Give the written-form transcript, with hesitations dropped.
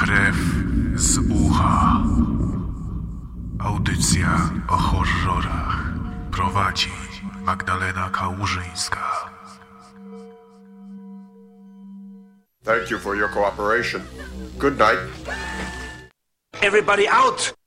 Krew z ucha. Audycja o horrorach prowadzi Magdalena Kałużyńska. Thank you for your cooperation. Good night. Everybody out!